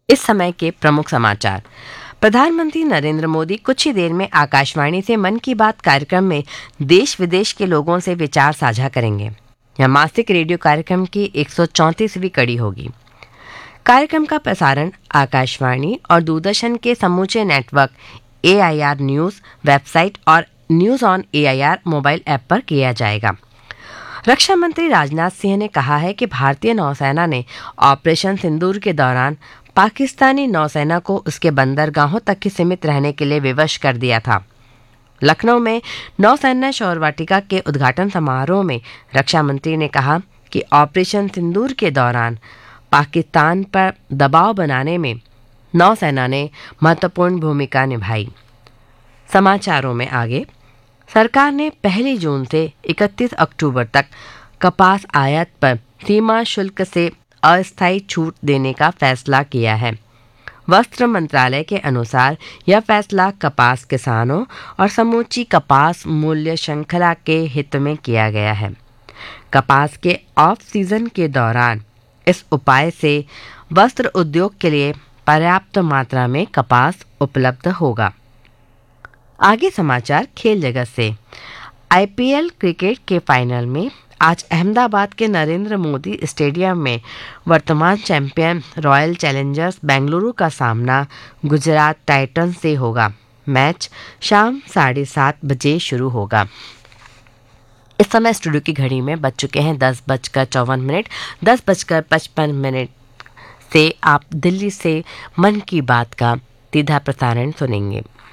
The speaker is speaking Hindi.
इस समय के प्रमुख समाचार। प्रधानमंत्री नरेंद्र मोदी कुछ ही देर में आकाशवाणी से मन की बात कार्यक्रम में देश विदेश के लोगों से विचार साझा करेंगे। यह मासिक रेडियो कार्यक्रम की 134वीं कड़ी होगी। कार्यक्रम का प्रसारण आकाशवाणी और दूरदर्शन के समूचे नेटवर्क AIR न्यूज वेबसाइट और news on AIR mobile app पर किया जाएगा। रक्षा मंत्री राजनाथ सिंह ने कहा है कि भारतीय नौसेना ने ऑपरेशन सिंदूर के दौरान पाकिस्तानी नौसेना को उसके बंदरगाहों तक ही सीमित रहने के लिए विवश कर दिया था। लखनऊ में नौसेना शौर्य वाटिका के उद्घाटन समारोह में रक्षा मंत्री ने कहा कि ऑपरेशन सिंदूर के दौरान पाकिस्तान पर दबाव बनाने में नौसेना ने महत्वपूर्ण भूमिका निभाई। समाचारों में आगे, सरकार ने 1 जून से 31 अक्टूबर तक कपास आयात पर सीमा शुल्क से अस्थायी छूट देने का फैसला किया है। वस्त्र मंत्रालय के अनुसार यह फैसला कपास किसानों और समूची कपास मूल्य श्रृंखला के हित में किया गया है। कपास के ऑफ सीजन के दौरान इस उपाय से वस्त्र उद्योग के लिए पर्याप्त मात्रा में कपास उपलब्ध होगा। आगे समाचार खेल जगत से। IPL क्रिकेट के फाइनल में आज अहमदाबाद के नरेंद्र मोदी स्टेडियम में वर्तमान चैंपियन रॉयल चैलेंजर्स बेंगलुरु का सामना गुजरात टाइटंस से होगा। मैच शाम 7:30 बजे शुरू होगा। इस समय स्टूडियो की घड़ी में बज चुके हैं 10:54। 10:55 से आप दिल्ली से मन की बात का सीधा प्रसारण सुनेंगे।